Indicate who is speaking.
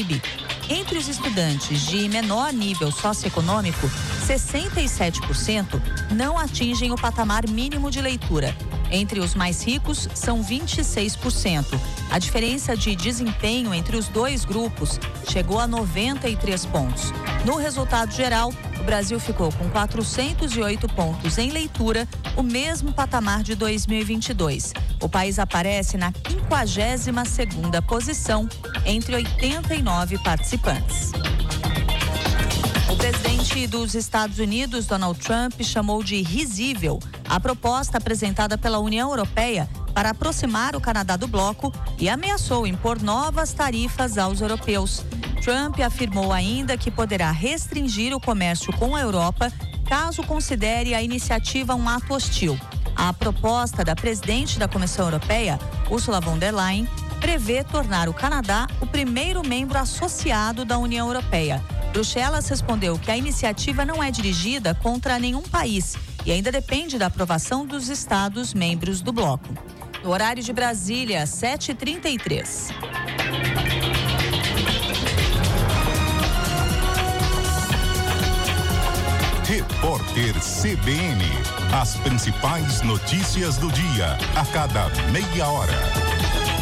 Speaker 1: PIB. Entre os estudantes de menor nível socioeconômico, 67% não atingem o patamar mínimo de leitura. Entre os mais ricos, são 26%. A diferença de desempenho entre os dois grupos chegou a 93 pontos. No resultado geral, o Brasil ficou com 408 pontos em leitura, o mesmo patamar de 2022. O país aparece na 52ª posição entre 89 participantes. O presidente dos Estados Unidos, Donald Trump, chamou de risível a proposta apresentada pela União Europeia para aproximar o Canadá do bloco e ameaçou impor novas tarifas aos europeus. Trump afirmou ainda que poderá restringir o comércio com a Europa caso considere a iniciativa um ato hostil. A proposta da presidente da Comissão Europeia, Ursula von der Leyen, prevê tornar o Canadá o primeiro membro associado da União Europeia. Bruxelas respondeu que a iniciativa não é dirigida contra nenhum país e ainda depende da aprovação dos Estados membros do bloco. No horário de Brasília, 7h33.
Speaker 2: Repórter CBN. As principais notícias do dia, a cada meia hora.